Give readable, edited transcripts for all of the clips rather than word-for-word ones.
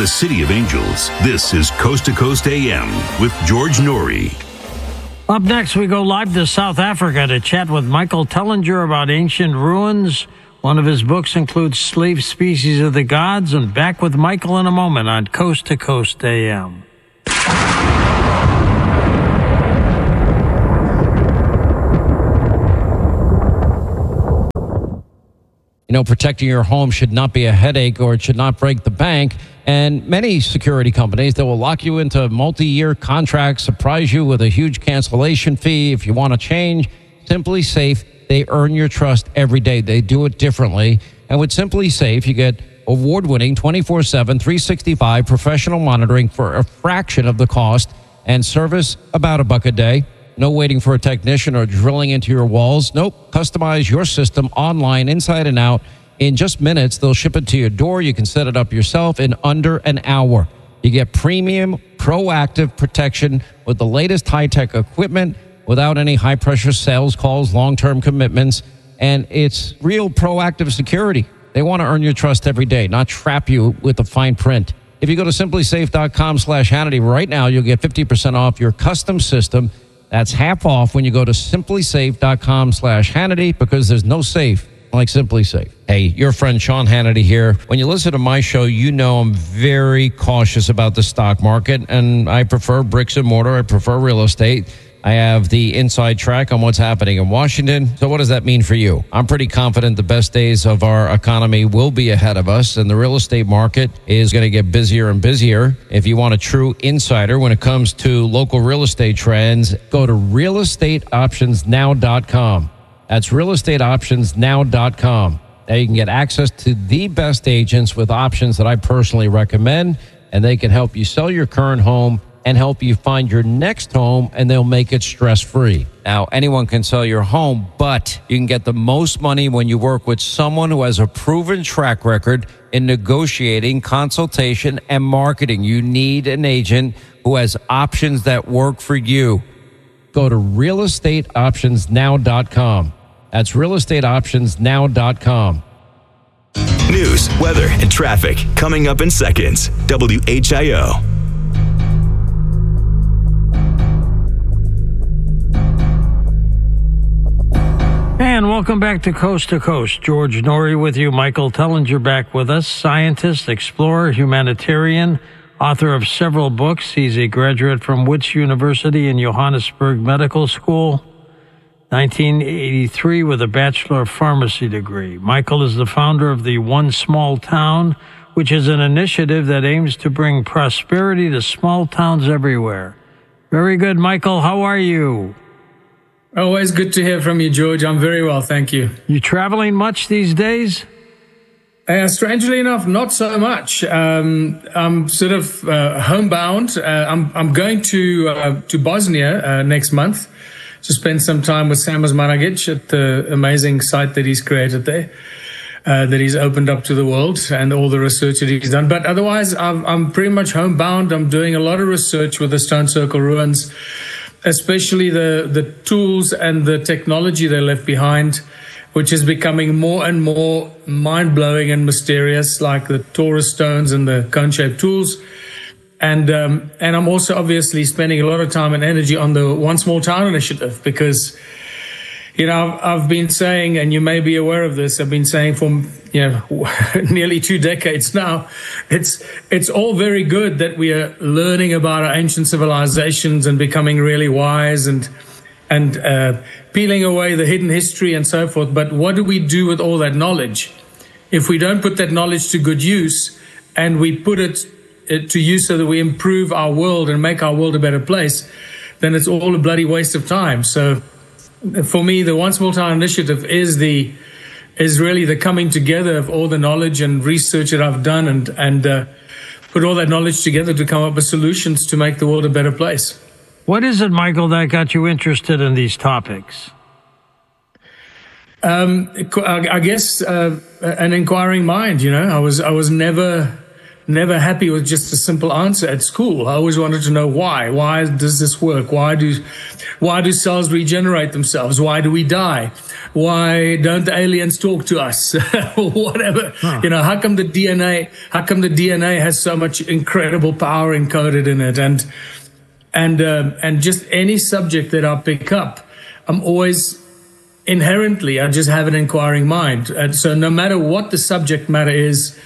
the City of Angels, this is Coast to Coast AM with George Norrie. Up next, we go live to South Africa to chat with Michael Tellinger about ancient ruins. One of his books includes Slave Species of the Gods. And back with Michael in a moment on Coast to Coast AM. You know, protecting your home should not be a headache, or it should not break the bank. And many security companies, they will lock you into multi-year contracts, surprise you with a huge cancellation fee. If you want to change, Simply Safe, they earn your trust every day. They do it differently. And with Simply Safe, you get award-winning 24/7, 365 professional monitoring for a fraction of the cost, and service about $1 a day. No waiting for a technician or drilling into your walls. Nope. Customize your system online, inside and out. In just minutes, they'll ship it to your door. You can set it up yourself in under an hour. You get premium, proactive protection with the latest high-tech equipment without any high-pressure sales calls, long-term commitments, and it's real proactive security. They want to earn your trust every day, not trap you with the fine print. If you go to simplysafe.com/Hannity right now, you'll get 50% off your custom system. That's half off when you go to simplysafe.com/Hannity, because there's no safe like Simply Safe. Hey, your friend Sean Hannity here. When you listen to my show, you know I'm very cautious about the stock market, and I prefer bricks and mortar. I prefer real estate. I have the inside track on what's happening in Washington. So what does that mean for you? I'm pretty confident the best days of our economy will be ahead of us, and the real estate market is going to get busier and busier. If you want a true insider when it comes to local real estate trends, go to realestateoptionsnow.com. That's realestateoptionsnow.com. Now you can get access to the best agents with options that I personally recommend, and they can help you sell your current home and help you find your next home, and they'll make it stress-free. Now, anyone can sell your home, but you can get the most money when you work with someone who has a proven track record in negotiating, consultation, and marketing. You need an agent who has options that work for you. Go to realestateoptionsnow.com. That's realestateoptionsnow.com. News, weather, and traffic coming up in seconds. WHIO. And welcome back to Coast. George Norrie with you. Michael Tellinger back with us. Scientist, explorer, humanitarian, author of several books. He's a graduate from Wits University and Johannesburg Medical School, 1983, with a Bachelor of Pharmacy degree. Michael is the founder of the One Small Town, which is an initiative that aims to bring prosperity to small towns everywhere. Very good, Michael. How are you? Always good to hear from you, George. I'm very well, thank you. You traveling much these days? Strangely enough, not so much. I'm sort of homebound. I'm going to Bosnia next month to spend some time with Sam Osmanagic at the amazing site that he's created there, that he's opened up to the world, and all the research that he's done. But otherwise, I'm pretty much homebound. I'm doing a lot of research with the Stone Circle ruins, especially the tools and the technology they left behind, which is becoming more and more mind-blowing and mysterious, like the Taurus stones and the cone-shaped tools. And I'm also obviously spending a lot of time and energy on the One Small Town initiative, because, you know, I've been saying, and you may be aware of this, I've been saying for, nearly 2 decades now, it's all very good that we are learning about our ancient civilizations and becoming really wise and peeling away the hidden history and so forth. But what do we do with all that knowledge? If we don't put that knowledge to good use, and we put it to use so that we improve our world and make our world a better place, then it's all a bloody waste of time. So for me, the One Small Town initiative is really the coming together of all the knowledge and research that I've done, and put all that knowledge together to come up with solutions to make the world a better place. What is it, Michael, that got you interested in these topics? I guess an inquiring mind. I was never never happy with just a simple answer at school. I always wanted to know why. Why does this work? Why do cells regenerate themselves? Why do we die? Why don't the aliens talk to us? Whatever. How come the DNA has so much incredible power encoded in it? And just any subject that I pick up, I'm always inherently, I just have an inquiring mind. And so no matter what the subject matter is,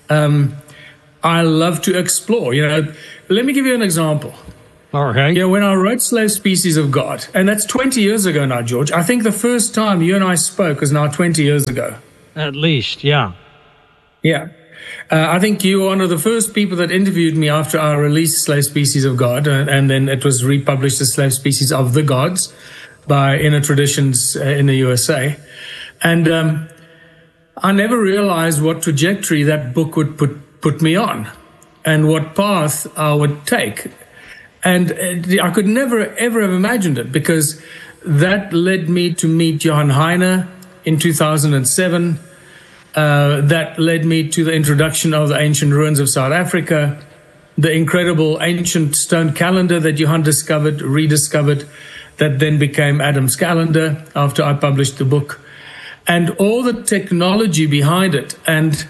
I love to explore. Let me give you an example. All right. When I wrote Slave Species of God, and that's 20 years ago now, George, I think the first time you and I spoke was now 20 years ago. At least, yeah. Yeah. I think you were one of the first people that interviewed me after I released Slave Species of God, and then it was republished as Slave Species of the Gods by Inner Traditions in the USA. And I never realized what trajectory that book would put me on and what path I would take. And I could never, ever have imagined it, because that led me to meet Johann Heine in 2007. That led me to the introduction of the ancient ruins of South Africa, the incredible ancient stone calendar that Johann rediscovered, that then became Adam's calendar after I published the book, and all the technology behind it, and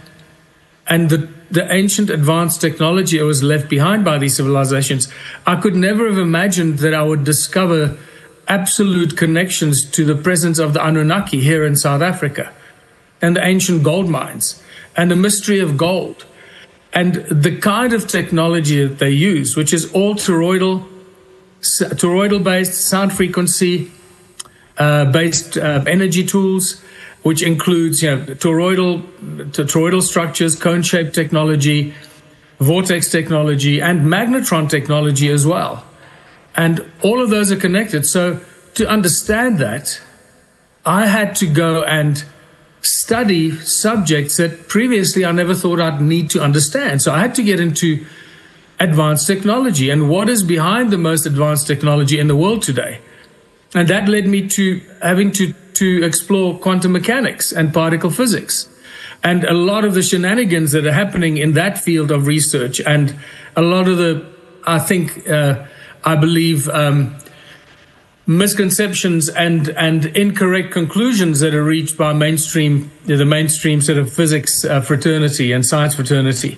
the ancient advanced technology that was left behind by these civilizations. I could never have imagined that I would discover absolute connections to the presence of the Anunnaki here in South Africa, and the ancient gold mines, and the mystery of gold, and the kind of technology that they use, which is all toroidal-based, sound frequency based energy tools, which includes toroidal structures, cone-shaped technology, vortex technology, and magnetron technology as well. And all of those are connected. So to understand that, I had to go and study subjects that previously I never thought I'd need to understand. So I had to get into advanced technology and what is behind the most advanced technology in the world today. And that led me to having to explore quantum mechanics and particle physics, and a lot of the shenanigans that are happening in that field of research, and a lot of the, I believe, misconceptions and incorrect conclusions that are reached by the mainstream sort of physics fraternity and science fraternity.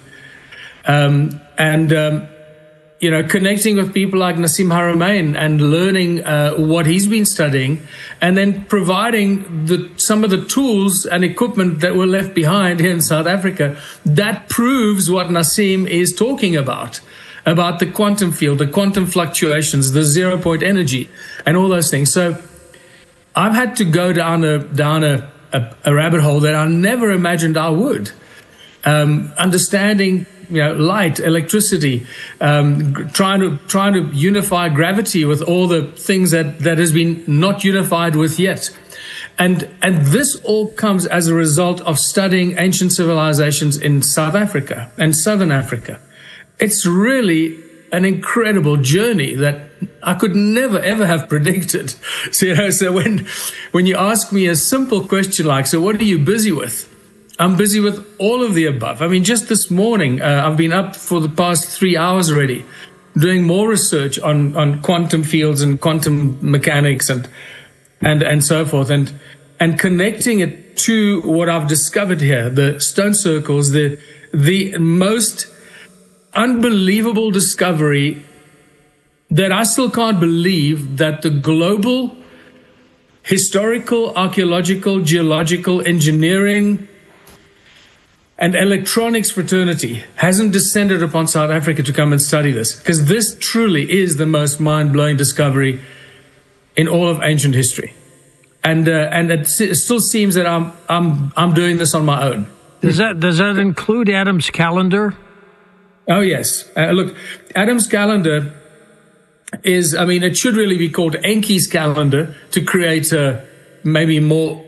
Connecting with people like Nassim Haramein and learning what he's been studying, and then providing some of the tools and equipment that were left behind here in South Africa that proves what Nassim is talking about the quantum field, the quantum fluctuations, the 0-point energy, and all those things. So I've had to go down a rabbit hole that I never imagined I would. Understanding light, electricity, trying to unify gravity with all the things that has been not unified with yet. And this all comes as a result of studying ancient civilizations in South Africa and Southern Africa. It's really an incredible journey that I could never, ever have predicted. So when you ask me a simple question like, so what are you busy with? I'm busy with all of the above. I mean, just this morning, I've been up for the past 3 hours already, doing more research on quantum fields and quantum mechanics and so forth, and connecting it to what I've discovered here, the stone circles, the most unbelievable discovery that I still can't believe, that the global historical, archaeological, geological, engineering, and electronics fraternity hasn't descended upon South Africa to come and study this, because this truly is the most mind-blowing discovery in all of ancient history, and it still seems that I'm doing this on my own. Does that include Adam's calendar? Oh yes. Look, Adam's calendar is, it should really be called Enki's calendar to create maybe more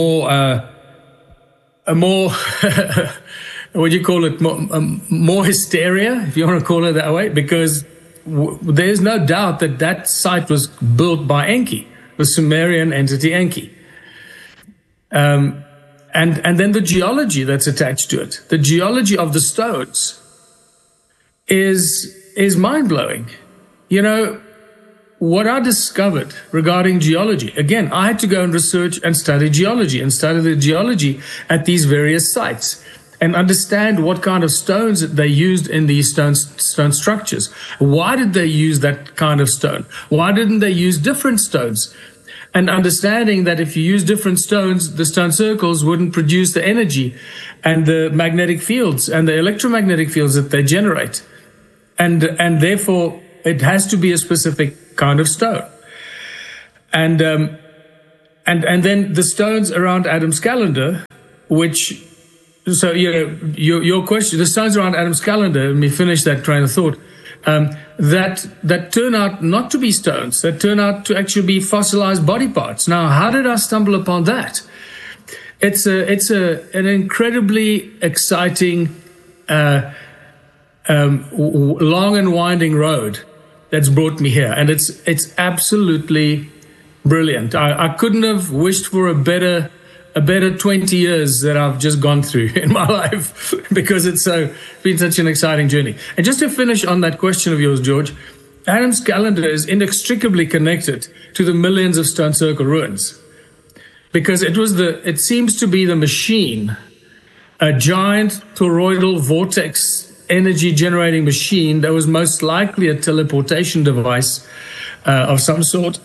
what do you call it, more hysteria, if you want to call it that way, because there's no doubt that site was built by Enki, the Sumerian entity Enki. And then the geology that's attached to it, the geology of the stones, is mind-blowing. You know, what I discovered regarding geology, again, I had to go and research and study geology and study the geology at these various sites and understand what kind of stones they used in these stone structures. Why did they use that kind of stone? Why didn't they use different stones? And understanding that if you use different stones, the stone circles wouldn't produce the energy and the magnetic fields and the electromagnetic fields that they generate. And therefore, it has to be a specific kind of stone. And then the stones around Adam's calendar, which, so, you know, your question, the stones around Adam's calendar, let me finish that train of thought, that turn out not to be stones, that turn out to actually be fossilized body parts. Now, how did I stumble upon that? It's an incredibly exciting, long and winding road that's brought me here, and it's absolutely brilliant. I couldn't have wished for a better 20 years that I've just gone through in my life, because it's been such an exciting journey. And just to finish on that question of yours, George, Adam's calendar is inextricably connected to the millions of stone circle ruins, because it seems to be the machine, a giant toroidal vortex energy generating machine that was most likely a teleportation device of some sort.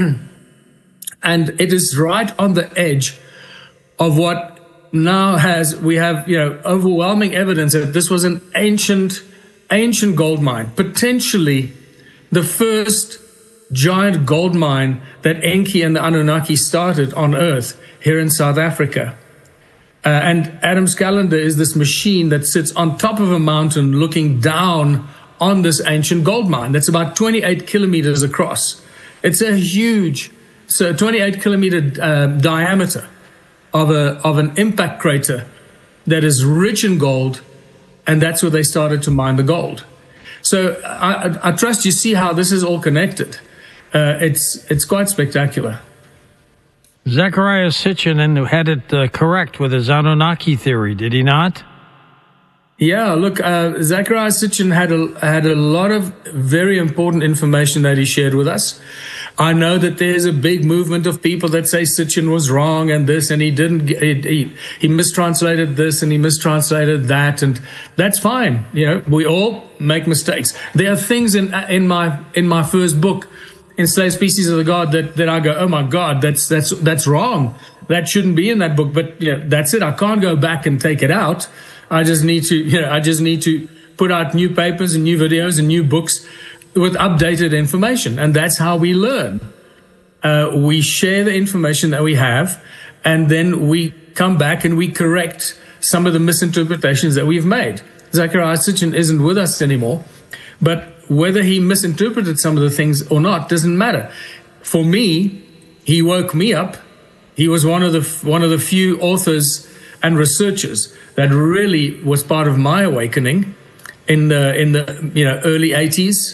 And it is right on the edge of what now we have overwhelming evidence that this was an ancient gold mine, potentially the first giant gold mine that Enki and the Anunnaki started on Earth here in South Africa. And Adam's calendar is this machine that sits on top of a mountain looking down on this ancient gold mine that's about 28 kilometers across. It's a huge, 28 kilometer diameter of an impact crater that is rich in gold, and that's where they started to mine the gold. So I trust you see how this is all connected. It's quite spectacular. Zecharia Sitchin had it correct with his Anunnaki theory, did he not? Yeah, look, Zecharia Sitchin had a lot of very important information that he shared with us. I know that there's a big movement of people that say Sitchin was wrong and this, and he mistranslated this and he mistranslated that, and that's fine. You know, we all make mistakes. There are things in my first book, Enslaved Species of the God, that I go, oh my God, that's wrong. That shouldn't be in that book. But that's it. I can't go back and take it out. I just need to put out new papers and new videos and new books with updated information. And that's how we learn. We share the information that we have, and then we come back and we correct some of the misinterpretations that we've made. Zecharia Sitchin isn't with us anymore, but whether he misinterpreted some of the things or not doesn't matter. For me, he woke me up. He was one of the few authors and researchers that really was part of my awakening in the early 80s.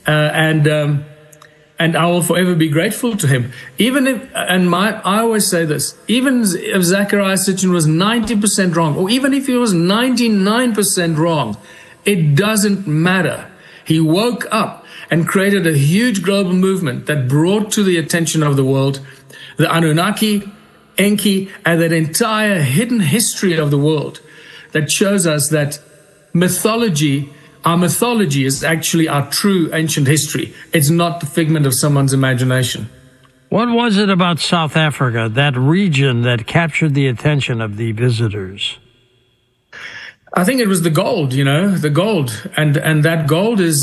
And I will forever be grateful to him. I always say this, even if Zecharia Sitchin was 90% wrong, or even if he was 99% wrong, it doesn't matter. He woke up and created a huge global movement that brought to the attention of the world the Anunnaki, Enki, and that entire hidden history of the world that shows us that our mythology is actually our true ancient history. It's not the figment of someone's imagination. What was it about South Africa, that region, that captured the attention of the visitors? I think it was the gold, the gold. And that gold is,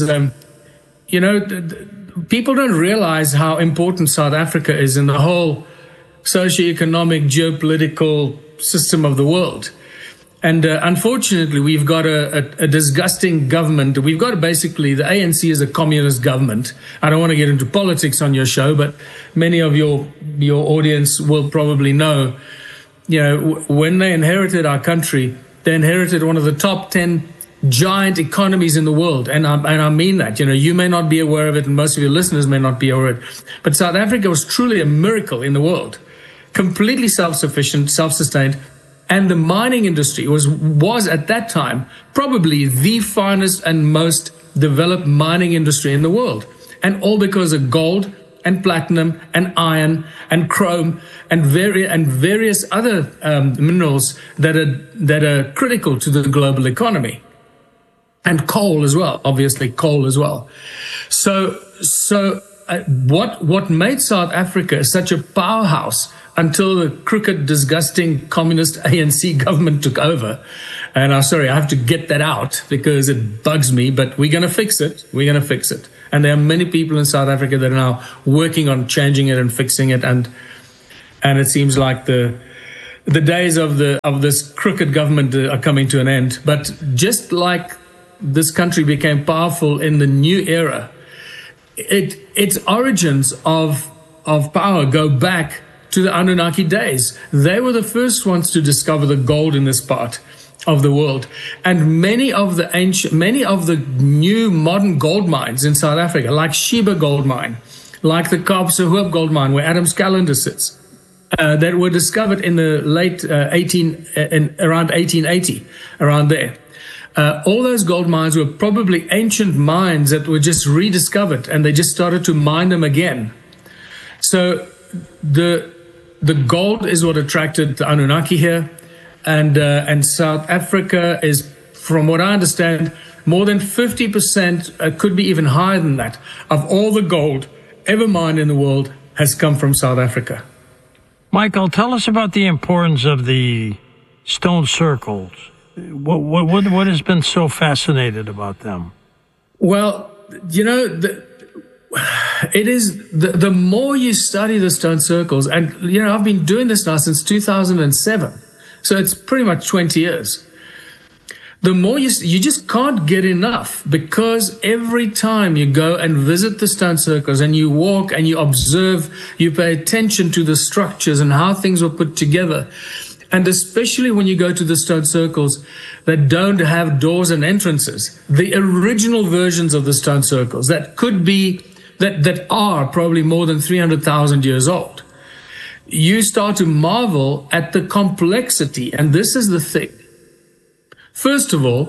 people don't realize how important South Africa is in the whole socioeconomic, geopolitical system of the world. And unfortunately, we've got a disgusting government. We've got basically, the ANC is a communist government. I don't want to get into politics on your show, but many of your audience will probably know, when they inherited our country, they inherited one of the top 10 giant economies in the world. And I mean that. You may not be aware of it, and most of your listeners may not be aware of it. But South Africa was truly a miracle in the world. Completely self-sufficient, self-sustained. And the mining industry was at that time probably the finest and most developed mining industry in the world. And all because of gold and platinum and iron and chrome and various other minerals that are critical to the global economy. And coal as well, obviously coal as well. So what made South Africa such a powerhouse until the crooked, disgusting communist ANC government took over. And I'm sorry, I have to get that out because it bugs me, but we're going to fix it. We're going to fix it. And there are many people in South Africa that are now working on changing it and fixing it. And it seems like the days of this crooked government are coming to an end. But just like this country became powerful in the new era, its origins of power go back to the Anunnaki days. They were the first ones to discover the gold in this part of the world. And many of the new modern gold mines in South Africa, like Sheba Gold Mine, like the Kaapse Hoop Gold Mine, where Adams Calendar sits, that were discovered in the late around 1880, around there. All those gold mines were probably ancient mines that were just rediscovered, and they just started to mine them again. So the gold is what attracted the Anunnaki here, and South Africa is, from what I understand, more than 50%, could be even higher than that, of all the gold ever mined in the world has come from South Africa. Michael, tell us about the importance of the stone circles. What has been so fascinating about them? Well, it is the more you study the stone circles, and I've been doing this now since 2007, so it's pretty much 20 years. The more you just can't get enough, because every time you go and visit the stone circles and you walk and you observe, you pay attention to the structures and how things were put together. And especially when you go to the stone circles that don't have doors and entrances, the original versions of the stone circles that could be, that are probably more than 300,000 years old, you start to marvel at the complexity. And this is the thing. First of all,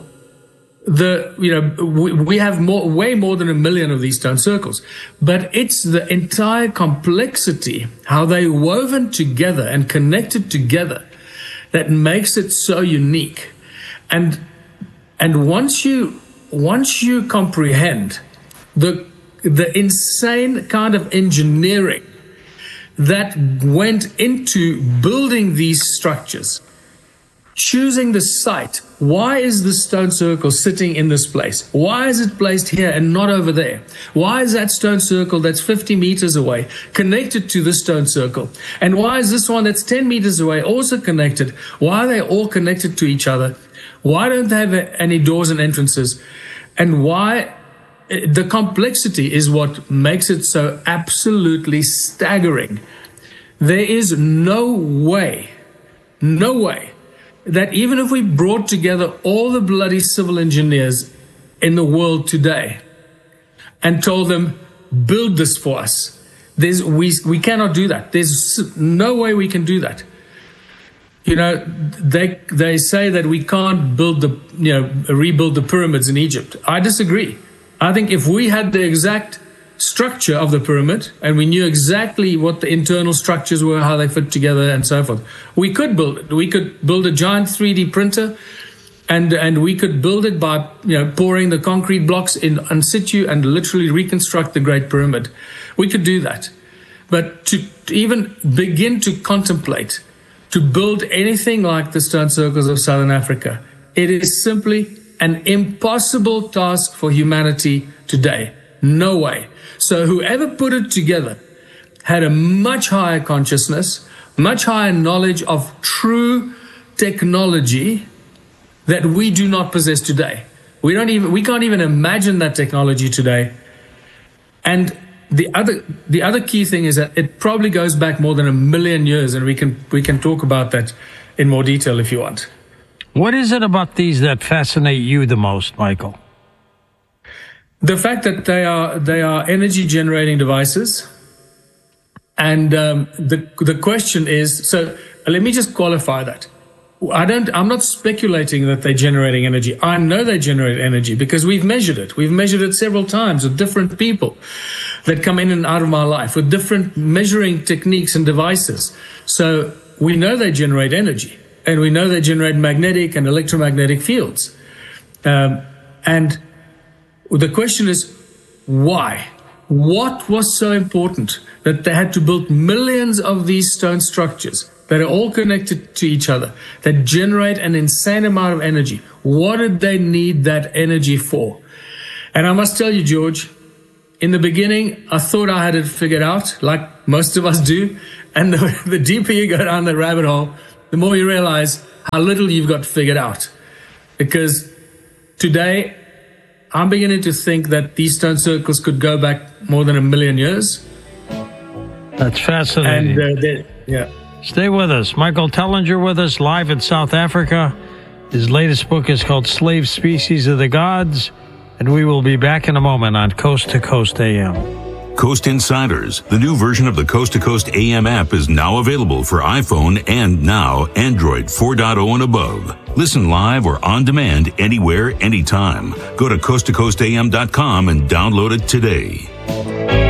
we have way more than 1 million of these stone circles, but it's the entire complexity, how they woven together and connected together, that makes it so unique. And once you comprehend the insane kind of engineering that went into building these structures, choosing the site. Why is the stone circle sitting in this place? Why is it placed here and not over there? Why is that stone circle that's 50 meters away connected to the stone circle? And why is this one that's 10 meters away also connected? Why are they all connected to each other? Why don't they have any doors and entrances? And why? The complexity is what makes it so absolutely staggering. There is no way that even if we brought together all the bloody civil engineers in the world today and told them, build this for us, we cannot do that. There's no way we can do that. They say that we can't rebuild the pyramids in Egypt. I disagree. I think if we had the exact structure of the pyramid and we knew exactly what the internal structures were, how they fit together and so forth, we could build it. We could build a giant 3D printer and we could build it by pouring the concrete blocks in situ and literally reconstruct the Great Pyramid. We could do that. But to even begin to contemplate to build anything like the stone circles of Southern Africa, it is simply an impossible task for humanity today. No way. So whoever put it together had a much higher consciousness, much higher knowledge of true technology that we do not possess today. We can't even imagine that technology today. And the other key thing is that it probably goes back more than 1 million years, and we can talk about that in more detail if you want. What is it about these that fascinate you the most, Michael? The fact that they are energy generating devices, and the question is, so let me just qualify that. I'm not speculating that they're generating energy. I know they generate energy because we've measured it. We've measured it several times with different people that come in and out of my life with different measuring techniques and devices. So we know they generate energy, and we know they generate magnetic and electromagnetic fields. And the question is, why? What was so important that they had to build millions of these stone structures that are all connected to each other, that generate an insane amount of energy? What did they need that energy for? And I must tell you, George, in the beginning, I thought I had it figured out, like most of us do. And the deeper you go down the rabbit hole, the more you realize how little you've got figured out. Because today, I'm beginning to think that these stone circles could go back more than 1 million years. That's fascinating. And yeah. Stay with us. Michael Tellinger with us live in South Africa. His latest book is called Slave Species of the Gods. And we will be back in a moment on Coast to Coast AM. Coast Insiders, the new version of the Coast to Coast AM app, is now available for iPhone and now Android 4.0 and above. Listen live or on demand anywhere, anytime. Go to coasttocoastam.com and download it today.